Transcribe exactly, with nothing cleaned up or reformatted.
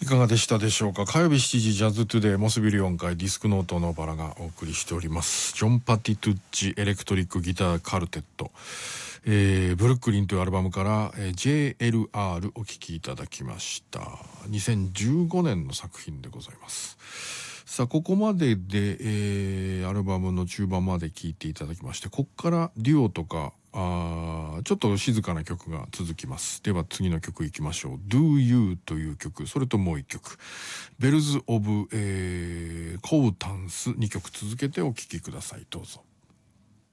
いかがでしたでしょうか。火曜日しちじジャズトゥデイモスビルよんかいディスクノートのバラがお送りしております。ジョン・パティトゥッチエレクトリックギターカルテット、えー、ブルックリンというアルバムから、えー、ジェイエルアール お聴きいただきました。にせんじゅうごねんの作品でございます。さあここまでで、えー、アルバムの中盤まで聴いていただきまして、ここからデュオとかあちょっと静かな曲が続きます。では次の曲いきましょう。 Do You という曲、それともう一曲ベルズ・オブ、えー、コウタンス、にきょく続けてお聴きください。どうぞ。